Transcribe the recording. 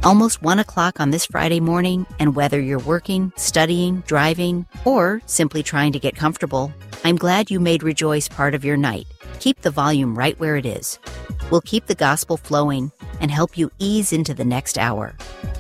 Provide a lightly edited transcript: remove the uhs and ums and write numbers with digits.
Almost 1 o'clock on this Friday morning, and whether you're working, studying, driving, or simply trying to get comfortable, I'm glad you made Rejoice part of your night. Keep the volume right where it is. We'll keep the gospel flowing and help you ease into the next hour.